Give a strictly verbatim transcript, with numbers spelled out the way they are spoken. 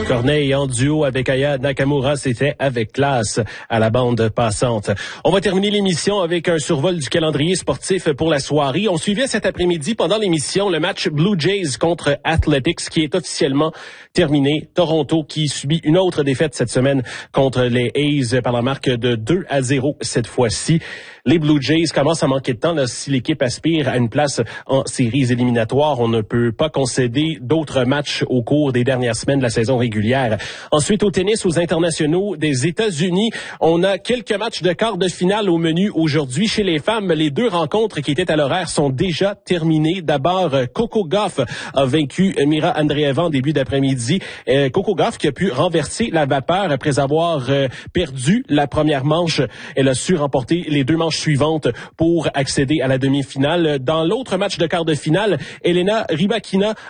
Corneille en duo avec Aya Nakamura, c'était avec classe à la bande passante. On va terminer l'émission avec un survol du calendrier sportif pour la soirée. On suivait cet après-midi pendant l'émission le match Blue Jays contre Athletics qui est officiellement terminé. Toronto qui subit une autre défaite cette semaine contre les A's par la marque de deux à zéro cette fois-ci. Les Blue Jays commencent à manquer de temps là, si l'équipe aspire à une place en séries éliminatoires. On ne peut pas concéder d'autres matchs au cours des dernières semaines de la saison régulière. Ensuite, au tennis, aux internationaux des États-Unis, on a quelques matchs de quart de finale au menu aujourd'hui. Chez les femmes, les deux rencontres qui étaient à l'horaire sont déjà terminées. D'abord, Coco Gauff a vaincu Mira Andreeva en début d'après-midi. Euh, Coco Gauff qui a pu renverser la vapeur après avoir euh, perdu la première manche. Elle a su remporter les deux manches suivantes pour accéder à la demi-finale. Dans l'autre match de quart de finale, Elena Rybakina